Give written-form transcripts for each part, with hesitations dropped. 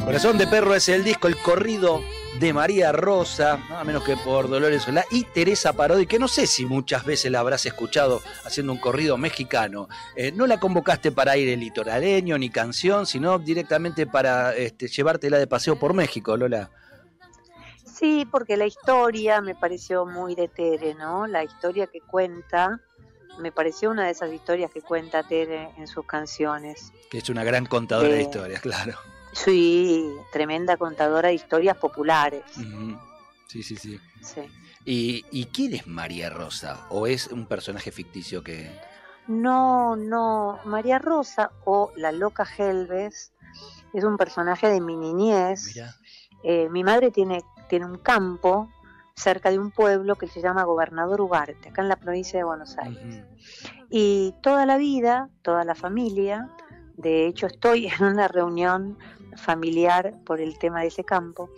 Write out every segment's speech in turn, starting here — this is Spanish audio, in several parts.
Corazón de Perro es el disco, el corrido de María Rosa, nada menos que por Dolores Solá y Teresa Parodi, que no sé si muchas veces la habrás escuchado haciendo un corrido mexicano. No la convocaste para aire litoraleño ni canción, sino directamente para llevártela de paseo por México, Lola. Sí, porque la historia me pareció muy de Tere, ¿no? La historia que cuenta, me pareció una de esas historias que cuenta Tere en sus canciones. Que es una gran contadora de historias, claro. Sí, tremenda contadora de historias populares. Uh-huh. Sí. Sí. ¿Y quién es María Rosa? ¿O es un personaje ficticio que...? No, María Rosa o la loca Helves es un personaje de mi niñez. Mirá. Mi madre tiene un campo cerca de un pueblo que se llama Gobernador Ugarte, acá en la provincia de Buenos Aires. Uh-huh. Y toda la vida, toda la familia, de hecho estoy en una reunión familiar por el tema de ese campo,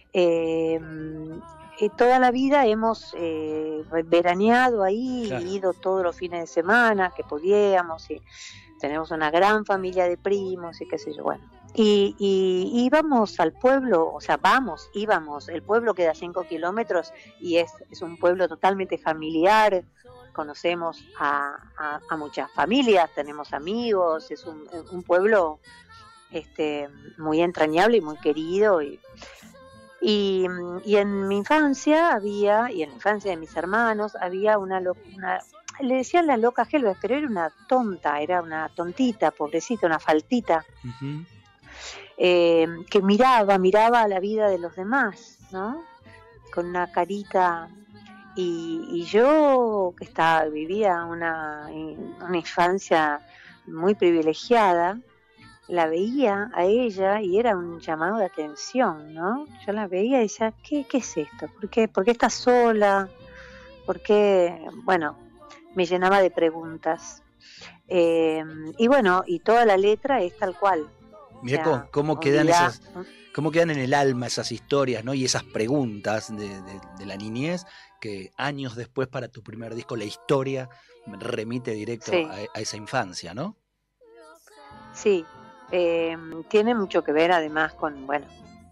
toda la vida hemos veraneado ahí, claro. Ido todos los fines de semana que podíamos, y tenemos una gran familia de primos y qué sé yo, bueno. Y íbamos al pueblo, íbamos, el pueblo queda 5 kilómetros y es un pueblo totalmente familiar, conocemos a muchas familias, tenemos amigos, es un pueblo muy entrañable y muy querido, y en mi infancia había, y en la infancia de mis hermanos, había una le decían la loca Helves, pero era una tonta, era una tontita, pobrecita, una faltita. Uh-huh. Que miraba a la vida de los demás, ¿no? Con una carita, y yo que vivía una infancia muy privilegiada, la veía a ella y era un llamado de atención, ¿no? Yo la veía y decía, ¿qué es esto? ¿Por qué estás sola? ¿Por qué? Bueno, me llenaba de preguntas. Y bueno, y toda la letra es tal cual. Mirá cómo quedan en el alma esas historias, ¿no? Y esas preguntas de la niñez, que años después para tu primer disco la historia remite directo a esa infancia, ¿no? Sí, tiene mucho que ver además con, bueno,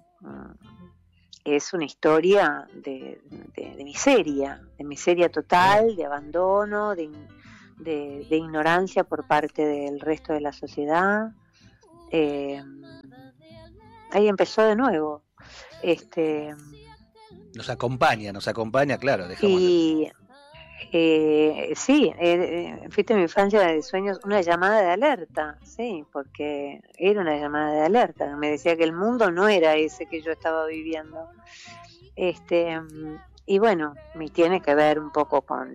es una historia de miseria total, de abandono, de ignorancia por parte del resto de la sociedad. Ahí empezó de nuevo. Nos acompaña, claro, y sí, fuiste en mi infancia de sueños, una llamada de alerta, sí, porque era una llamada de alerta, me decía que el mundo no era ese que yo estaba viviendo. Y bueno, me tiene que ver un poco con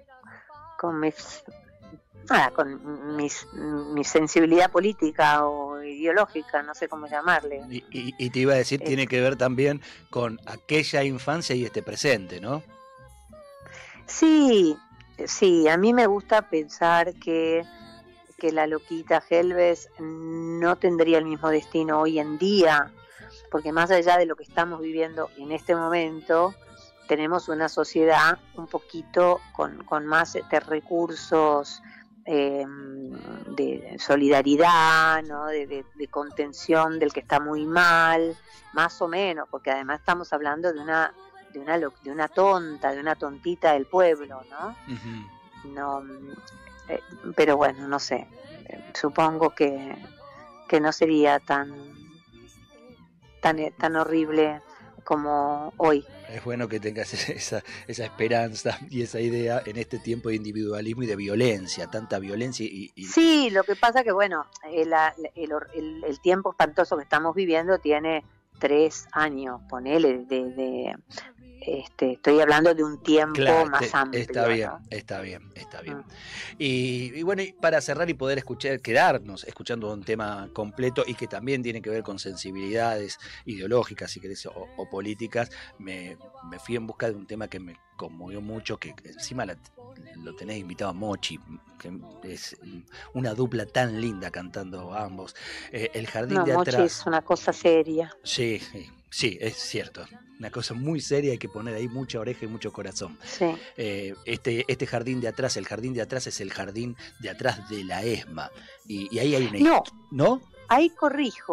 mi sensibilidad política o ideológica, no sé cómo llamarle. Y te iba a decir, tiene que ver también con aquella infancia y este presente, ¿no? Sí, a mí me gusta pensar que la loquita Helves no tendría el mismo destino hoy en día, porque más allá de lo que estamos viviendo en este momento, tenemos una sociedad un poquito con más recursos, de solidaridad, ¿no? de contención del que está muy mal, más o menos, porque además estamos hablando de una tonta, de una tontita del pueblo, ¿no? Uh-huh. No, pero bueno, no sé, supongo que no sería tan horrible como hoy. Es bueno que tengas esa esperanza y esa idea en este tiempo de individualismo y de violencia, tanta violencia y... Sí, lo que pasa que bueno, el tiempo espantoso que estamos viviendo tiene 3 años, ponele, estoy hablando de un tiempo más amplio. Está bien, ¿no? Está bien. Y bueno, y para cerrar y poder quedarnos escuchando un tema completo y que también tiene que ver con sensibilidades ideológicas, si querés, o políticas, me fui en busca de un tema que me conmovió mucho, que encima lo tenés invitado a Mochi, que es una dupla tan linda cantando ambos. El Jardín de Atrás. Mochi es una cosa seria. Sí, es cierto. Una cosa muy seria, hay que poner ahí mucha oreja y mucho corazón. Sí. Este Jardín de Atrás, el Jardín de Atrás es el jardín de atrás de la ESMA. Y ahí hay una... No, ahí corrijo.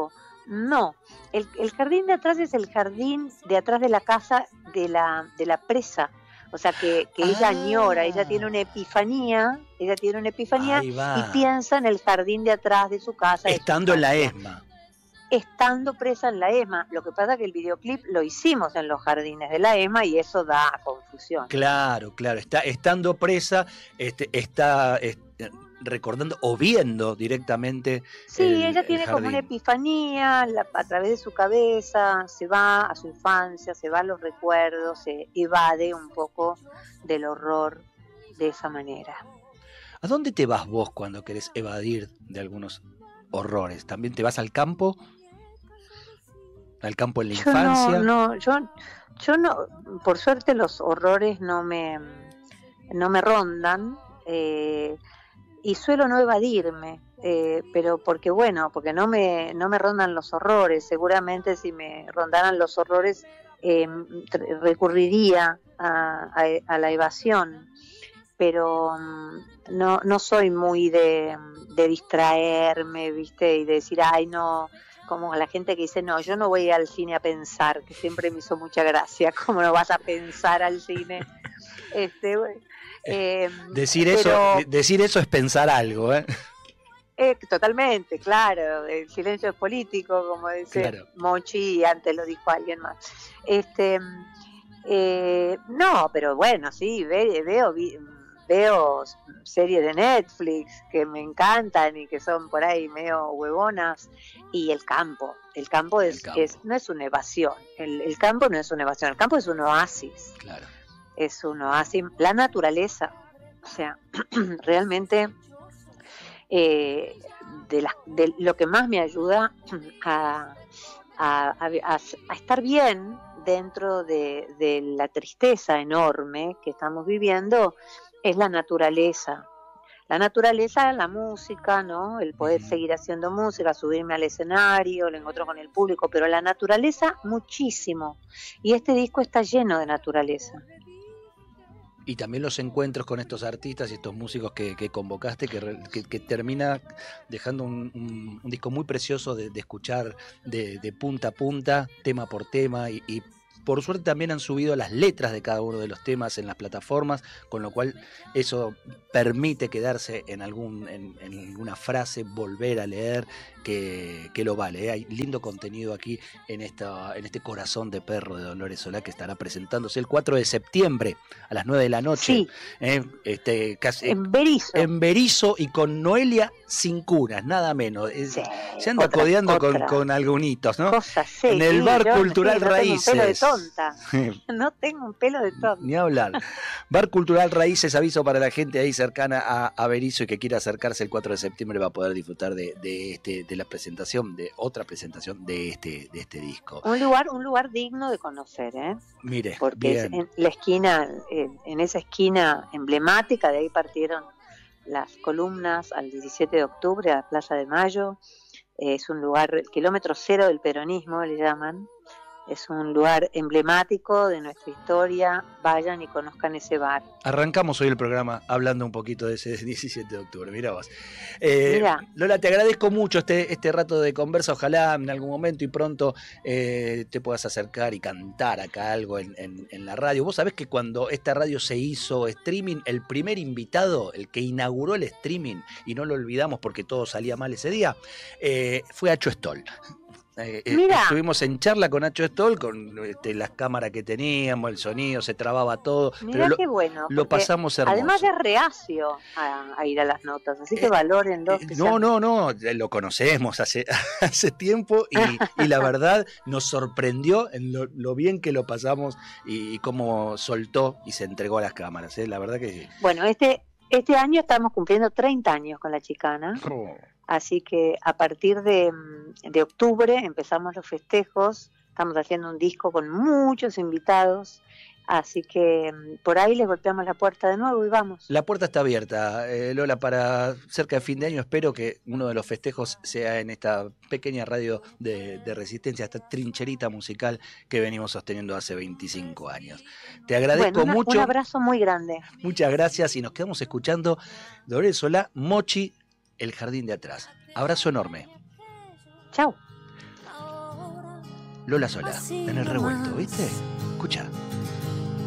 No, el jardín de atrás es el jardín de atrás de la casa de la presa. O sea que ella añora, ella tiene una epifanía, Ahí y va. piensa en el jardín de atrás de su casa. Estando en la ESMA. Estando presa en la ESMA. Lo que pasa es que el videoclip lo hicimos en los jardines de la ESMA y eso da confusión. Claro, estando presa, está recordando o viendo directamente. Sí, ella tiene como una epifanía a través de su cabeza, se va a su infancia, se va a los recuerdos, se evade un poco del horror de esa manera. ¿A dónde te vas vos cuando querés evadir de algunos horrores? ¿También te vas al campo? ¿Al campo en la infancia? Yo no, por suerte los horrores no me rondan, y suelo no evadirme, pero porque no me rondan los horrores. Seguramente si me rondaran los horrores recurriría a la evasión, pero no soy muy de distraerme, ¿viste? Y de decir, ay, no, como la gente que dice, no, yo no voy al cine a pensar, que siempre me hizo mucha gracia. ¿Cómo no vas a pensar al cine? Decir eso es pensar algo, ¿eh? Totalmente, claro. El silencio es político, como dice claro. Mochi, y antes lo dijo alguien más. No, pero bueno, sí, veo series de Netflix que me encantan y que son por ahí medio huevonas. Y el campo no es una evasión. El campo no es una evasión, el campo es un oasis. Claro. Es un oasis, la naturaleza. O sea, realmente de lo que más me ayuda a estar bien dentro de la tristeza enorme que estamos viviendo es la naturaleza. La naturaleza, la música, ¿no? El poder seguir haciendo música, subirme al escenario, el encuentro con el público, pero la naturaleza muchísimo. Y este disco está lleno de naturaleza. Y también los encuentros con estos artistas y estos músicos que convocaste, que termina dejando un disco muy precioso de escuchar de punta a punta, tema por tema, y por suerte también han subido las letras de cada uno de los temas en las plataformas, con lo cual eso permite quedarse en alguna frase, volver a leer, que lo vale. Hay lindo contenido aquí en este Corazón de Perro de Dolores Solá, que estará presentándose el 4 de septiembre a las 9 de la noche. Sí. Casi, en Berizo. En Berizo, y con Noelia Cincunas, nada menos. Sí, se anda codeando con algunitos, ¿no? Cosas, sí, en el Bar Cultural Raíces. No tengo un pelo de tonta. Ni hablar. Bar Cultural Raíces, aviso para la gente ahí cercana a Berizo y que quiera acercarse el 4 de septiembre, va a poder disfrutar de la presentación, de otra presentación de este disco. Un lugar digno de conocer, ¿eh? Mire, porque bien. Es en la esquina, en esa esquina emblemática, de ahí partieron las columnas al 17 de octubre a la Plaza de Mayo. Es un lugar, el kilómetro cero del peronismo le llaman. Es un lugar emblemático de nuestra historia. Vayan y conozcan ese bar. Arrancamos hoy el programa hablando un poquito de ese 17 de octubre. Mirá vos. Lola, te agradezco mucho este rato de conversa. Ojalá en algún momento y pronto te puedas acercar y cantar acá algo en la radio. Vos sabés que cuando esta radio se hizo streaming, el primer invitado, el que inauguró el streaming, y no lo olvidamos porque todo salía mal ese día, fue Acho Stoll. Estuvimos en charla con Nacho Stoll, con las cámaras que teníamos, el sonido, se trababa todo. Mirá, pero qué bueno, lo pasamos hermoso. Además es reacio a ir a las notas, así que valórenlo. No, lo conocemos hace tiempo y la verdad nos sorprendió en lo bien que lo pasamos y cómo soltó y se entregó a las cámaras. La verdad que... Bueno, este año estamos cumpliendo 30 años con La Chicana. Así que a partir de octubre empezamos los festejos, estamos haciendo un disco con muchos invitados, así que por ahí les golpeamos la puerta de nuevo y vamos. La puerta está abierta, Lola, para cerca de fin de año. Espero que uno de los festejos sea en esta pequeña radio de Resistencia, esta trincherita musical que venimos sosteniendo hace 25 años. Te agradezco mucho. Un abrazo muy grande. Muchas gracias y nos quedamos escuchando Dolores Solá, Mochi, El Jardín de Atrás. Abrazo enorme. Chau. Lola Solá, en el revuelto, ¿viste? Escucha.